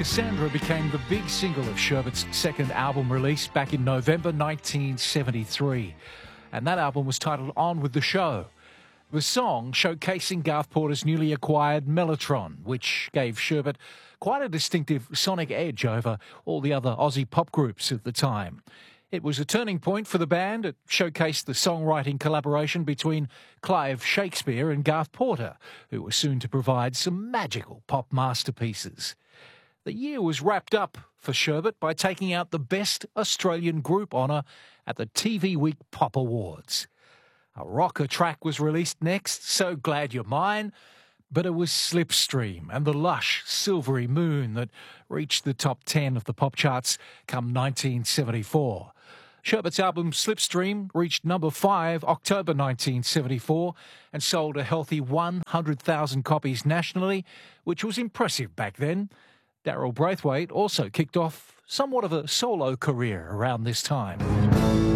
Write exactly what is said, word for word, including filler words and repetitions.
Cassandra became the big single of Sherbott's second album release back in November nineteen seventy-three. And that album was titled On With The Show. The song showcasing Garth Porter's newly acquired Mellotron, which gave Sherbott quite a distinctive sonic edge over all the other Aussie pop groups of the time. It was a turning point for the band. It showcased the songwriting collaboration between Clive Shakespeare and Garth Porter, who was soon to provide some magical pop masterpieces. The year was wrapped up for Sherbott by taking out the Best Australian Group honour at the T V Week Pop Awards. A rocker track was released next, So Glad You're Mine, but it was Slipstream and the lush Silvery Moon that reached the top ten of the pop charts come nineteen seventy-four. Sherbott's album Slipstream reached number five October nineteen seventy-four and sold a healthy one hundred thousand copies nationally, which was impressive back then. Daryl Braithwaite also kicked off somewhat of a solo career around this time.